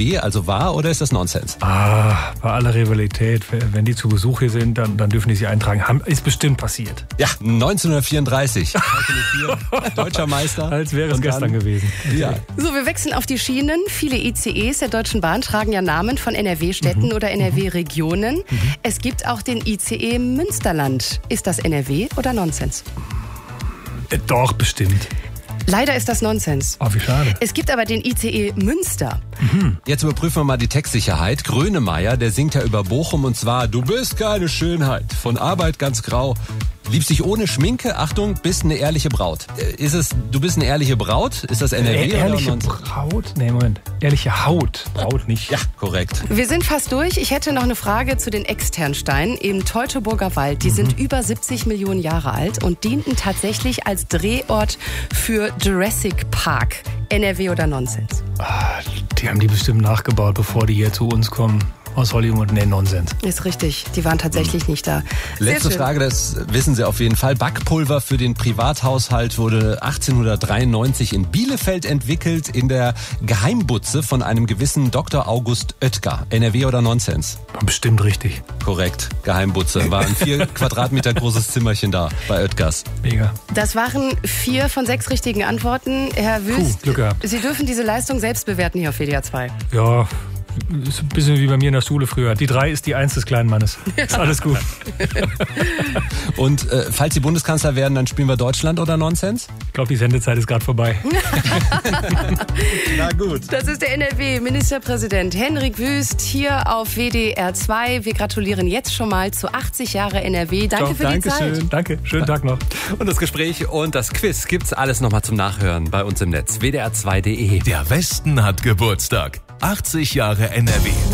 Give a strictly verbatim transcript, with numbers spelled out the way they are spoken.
W, also wahr, oder ist das Nonsens? Ah, bei aller Rivalität, wenn die zu Besuch hier sind, dann, dann dürfen die sich eintragen. Haben, ist bestimmt passiert. Ja, neunzehnhundertvierunddreißig. Deutscher Meister. Als wäre es Und gestern dann, gewesen. Ja. So, wir wechseln auf die Schienen. Viele I C Es der Deutschen Bahn tragen ja Namen von N R W-Städten mhm. oder N R W-Regionen. Mhm. Es gibt auch den I C E Münsterland. Ist das N R W oder Nonsens? Äh, doch, bestimmt. Leider ist das Nonsens. Oh, wie schade. Es gibt aber den I C E Münster. Mhm. Jetzt überprüfen wir mal die Textsicherheit. Grönemeyer, der singt ja über Bochum und zwar: Du bist keine Schönheit, von Arbeit ganz grau. Liebst dich ohne Schminke, Achtung, bist eine ehrliche Braut. Ist es, du bist eine ehrliche Braut? Ist das N R W äh, oder ehrliche Nonsens? Braut? Nee, Moment. Ehrliche Haut. Braut nicht. Ja, korrekt. Wir sind fast durch. Ich hätte noch eine Frage zu den Externsteinen im Teutoburger Wald. Die mhm. sind über siebzig Millionen Jahre alt und dienten tatsächlich als Drehort für Jurassic Park. N R W oder Nonsens? Ah, die haben die bestimmt nachgebaut, bevor die hier zu uns kommen. Aus Hollywood, nee, Nonsens. Ist richtig, die waren tatsächlich nicht da. Sehr Letzte schön. Frage, das wissen Sie auf jeden Fall. Backpulver für den Privathaushalt wurde achtzehnhundertdreiundneunzig in Bielefeld entwickelt, in der Geheimbutze von einem gewissen Doktor August Oetker. N R W oder Nonsens? Bestimmt richtig. Korrekt, Geheimbutze. War ein vier Quadratmeter großes Zimmerchen da bei Oetkers. Mega. Das waren vier von sechs richtigen Antworten. Herr Wüst, Puh, Glück gehabt. Sie dürfen diese Leistung selbst bewerten hier auf W D R zwei. Ja, ist ein bisschen wie bei mir in der Schule früher. Die drei ist die Eins des kleinen Mannes. Ist alles gut. Und äh, falls Sie Bundeskanzler werden, dann spielen wir Deutschland oder Nonsens? Ich glaube, die Sendezeit ist gerade vorbei. Na gut. Das ist der N R W-Ministerpräsident Henrik Wüst hier auf W D R zwei. Wir gratulieren jetzt schon mal zu achtzig Jahre N R W. Danke Doch, für danke die Zeit. Schön. Danke, schönen Tag noch. Und das Gespräch und das Quiz gibt's alles nochmal zum Nachhören bei uns im Netz. W D R zwei punkt de. Der Westen hat Geburtstag. achtzig Jahre N R W.